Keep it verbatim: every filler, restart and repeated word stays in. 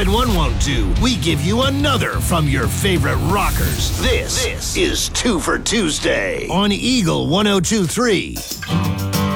when one won't do, we give you another from your favorite rockers. This, this is Two for Tuesday on Eagle one oh two three.